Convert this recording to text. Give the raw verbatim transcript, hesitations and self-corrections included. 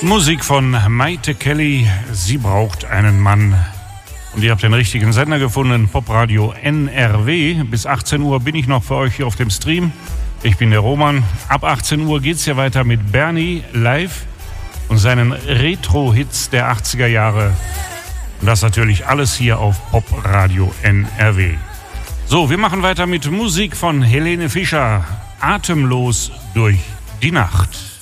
Musik von Mayte Kelly, sie braucht einen Mann. Und ihr habt den richtigen Sender gefunden, Popradio N R W. Bis achtzehn Uhr bin ich noch für euch hier auf dem Stream. Ich bin der Roman. Ab achtzehn Uhr geht's ja weiter mit Bernie live und seinen Retro-Hits der achtziger Jahre. Und das natürlich alles hier auf Popradio N R W. So, wir machen weiter mit Musik von Helene Fischer. Atemlos durch die Nacht.